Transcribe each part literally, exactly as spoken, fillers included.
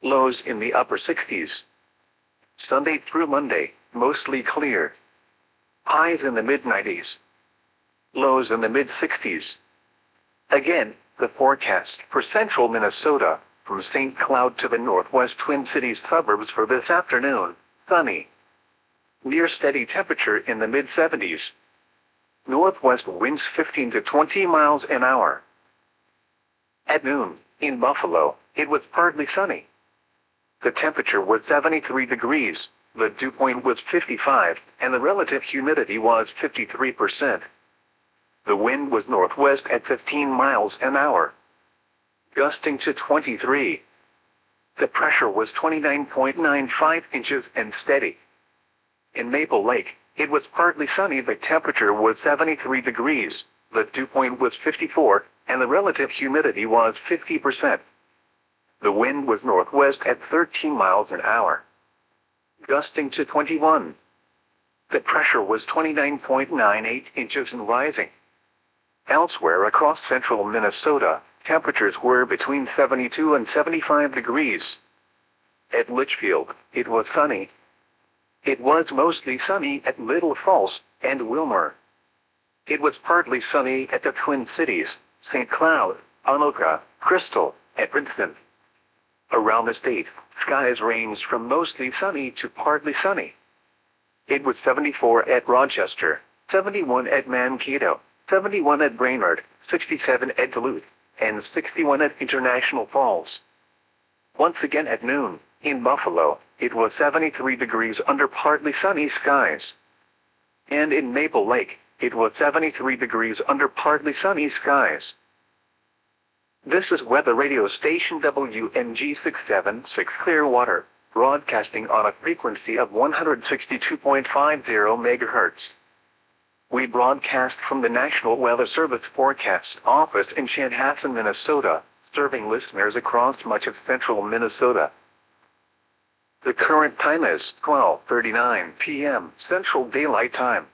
Lows in the upper sixties. Sunday through Monday, mostly clear. Highs in the mid nineties. Lows in the mid sixties. Again, the forecast for central Minnesota, from Saint Cloud to the northwest Twin Cities suburbs for this afternoon, sunny. Near steady temperature in the mid seventies. Northwest winds fifteen to twenty miles an hour. At noon, in Buffalo, it was partly sunny. The temperature was seventy-three degrees, the dew point was fifty-five, and the relative humidity was fifty-three percent. The wind was northwest at fifteen miles an hour, gusting to twenty-three. The pressure was twenty-nine point nine five inches and steady. In Maple Lake, it was partly sunny. The temperature was seventy-three degrees, the dew point was fifty-four, and the relative humidity was fifty percent. The wind was northwest at thirteen miles an hour, gusting to twenty-one. The pressure was twenty-nine point nine eight inches and rising. Elsewhere across central Minnesota, temperatures were between seventy-two and seventy-five degrees. At Litchfield, it was sunny. It was mostly sunny at Little Falls and Wilmer. It was partly sunny at the Twin Cities, Saint Cloud, Anoka, Crystal, and Princeton. Around the state, skies ranged from mostly sunny to partly sunny. It was seventy-four at Rochester, seventy-one at Mankato, seventy-one at Brainerd, sixty-seven at Duluth, and sixty-one at International Falls. Once again at noon, in Buffalo, it was seventy-three degrees under partly sunny skies. And in Maple Lake, it was seventy-three degrees under partly sunny skies. This is weather radio station W N G six seventy-six Clearwater, broadcasting on a frequency of one hundred sixty-two point five zero megahertz. We broadcast from the National Weather Service Forecast Office in Chanhassen, Minnesota, serving listeners across much of central Minnesota. The current time is twelve thirty-nine p m Central Daylight Time.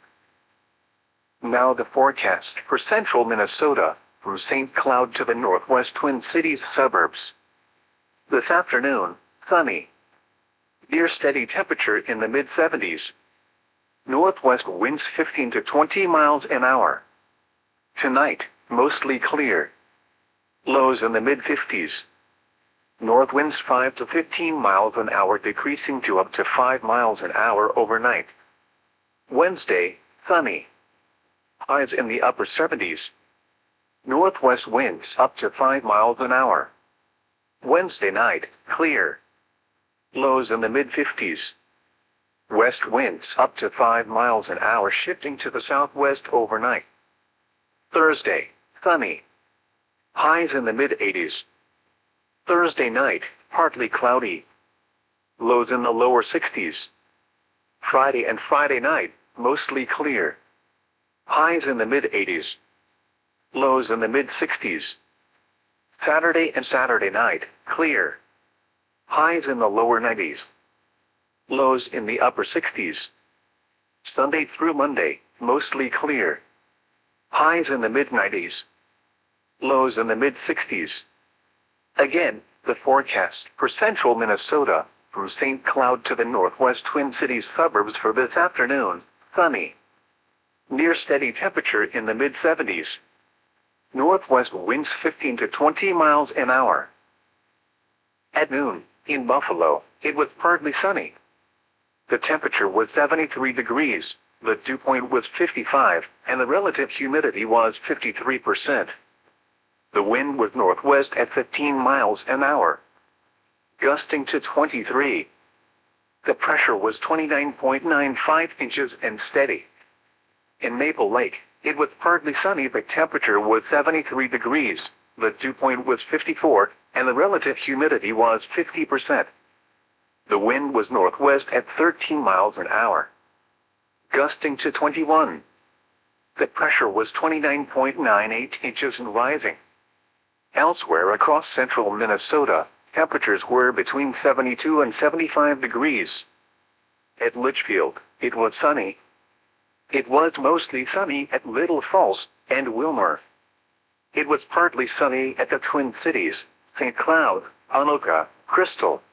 Now the forecast for central Minnesota, from Saint Cloud to the northwest Twin Cities suburbs. This afternoon, sunny. Near steady temperature in the mid seventies. Northwest winds fifteen to twenty miles an hour. Tonight, mostly clear. Lows in the mid fifties. North winds five to fifteen miles an hour, decreasing to up to five miles an hour overnight. Wednesday, sunny. Highs in the upper seventies. Northwest winds up to five miles an hour. Wednesday night, clear. Lows in the mid fifties. West winds up to five miles an hour, shifting to the southwest overnight. Thursday, sunny. Highs in the mid eighties. Thursday night, partly cloudy. Lows in the lower sixties. Friday and Friday night, mostly clear. Highs in the mid eighties. Lows in the mid sixties. Saturday and Saturday night, clear. Highs in the lower nineties. Lows in the upper sixties. Sunday through Monday, mostly clear. Highs in the mid nineties. Lows in the mid sixties. Again, the forecast for central Minnesota, from Saint Cloud to the northwest Twin Cities suburbs for this afternoon, sunny. Near steady temperature in the mid seventies. Northwest winds fifteen to twenty miles an hour. At noon, in Buffalo, it was partly sunny. The temperature was seventy-three degrees, the dew point was fifty-five, and the relative humidity was fifty-three percent. The wind was northwest at fifteen miles an hour, gusting to twenty-three. The pressure was twenty-nine point nine five inches and steady. In Maple Lake, it was partly sunny. The temperature was seventy-three degrees, the dew point was fifty-four, and the relative humidity was fifty percent. The wind was northwest at thirteen miles an hour, gusting to twenty-one. The pressure was twenty-nine point nine eight inches and rising. Elsewhere across central Minnesota, temperatures were between seventy-two and seventy-five degrees. At Litchfield, it was sunny. It was mostly sunny at Little Falls and Wilmer. It was partly sunny at the Twin Cities, Saint Cloud, Anoka, Crystal,